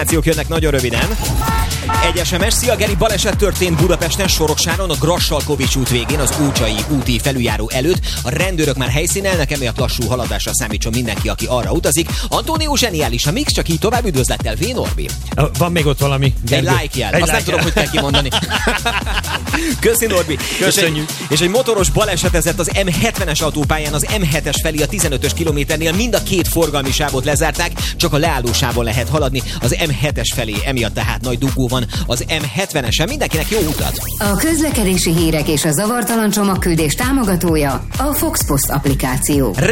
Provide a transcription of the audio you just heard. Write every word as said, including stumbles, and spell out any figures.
Jönnek nagyon röviden. Egy es em es, szia Geri, baleset történt Budapesten Soroksáron a Grassalkovics út végén az Ócsai úti felüljáró előtt. A rendőrök már helyszínelnek, emiatt lassú haladásra számítson mindenki, aki arra utazik. Antónió zseniális, a mix, csak így tovább üdvözlettel, V. Norbi. Van még ott valami. Egy like jel, azt like nem tudom, hogy kell kimondani. Köszi Norbi. Köszönjük. És egy, és egy motoros balesetezett az em hetvenes autópályán az em hetes felé a tizenötös kilométernél, mind a két forgalmi sávot lezárták, csak a leállósávon lehet haladni az em hetes felé, emiatt tehát nagy dugó van az em hetvenesen. Mindenkinek jó utat! A közlekedési hírek és a zavartalan csomagküldés támogatója a Fox Post applikáció.